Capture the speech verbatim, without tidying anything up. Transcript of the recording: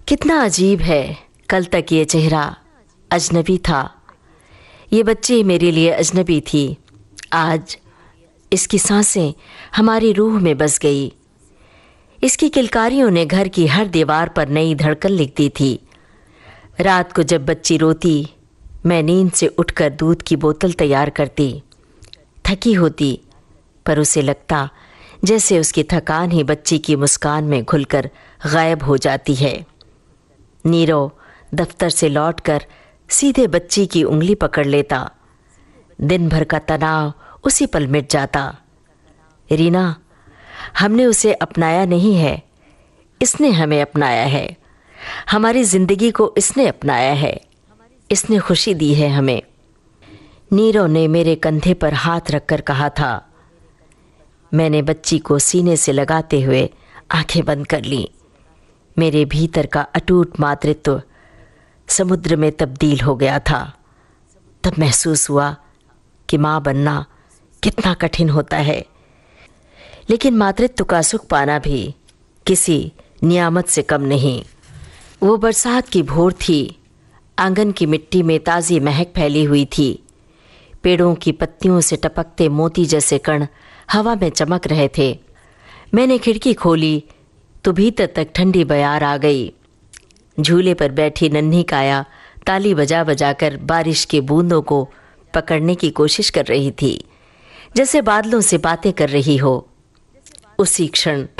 कितना अजीब है, कल तक ये चेहरा अजनबी था, ये बच्ची मेरे लिए अजनबी थी। आज इसकी सांसें हमारी रूह में बस गई। इसकी किलकारियों ने घर की हर दीवार पर नई धड़कन लिख दी थी। रात को जब बच्ची रोती, मैं नींद से उठकर दूध की बोतल तैयार करती। थकी होती, पर उसे लगता जैसे उसकी थकान ही बच्ची की मुस्कान में घुलकर गायब हो जाती है। नीरव दफ्तर से लौटकर सीधे बच्ची की उंगली पकड़ लेता। दिन भर का तनाव उसी पल मिट जाता। रीना, हमने उसे अपनाया नहीं है, इसने हमें अपनाया है। हमारी जिंदगी को इसने अपनाया है, इसने खुशी दी है हमें। नीरव ने मेरे कंधे पर हाथ रखकर कहा था। मैंने बच्ची को सीने से लगाते हुए आंखें बंद कर लीं। मेरे भीतर का अटूट मातृत्व समुद्र में तब्दील हो गया था। तब महसूस हुआ कि माँ बनना कितना कठिन होता है, लेकिन मातृत्व का सुख पाना भी किसी नियामत से कम नहीं। वो बरसात की भोर थी। आंगन की मिट्टी में ताज़ी महक फैली हुई थी। पेड़ों की पत्तियों से टपकते मोती जैसे कण हवा में चमक रहे थे। मैंने खिड़की खोली तो भीतर तक ठंडी बयार आ गई। झूले पर बैठी नन्ही काया ताली बजा बजा कर बारिश के बूंदों को पकड़ने की कोशिश कर रही थी, जैसे बादलों से बातें कर रही हो। उसी क्षण